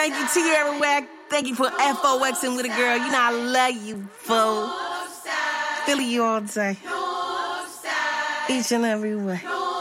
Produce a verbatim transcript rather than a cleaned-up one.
Thank you, Tierra Whack. Thank you for F O Xing with a girl. You know I love you, fool. Feeling you all day. Each and every way.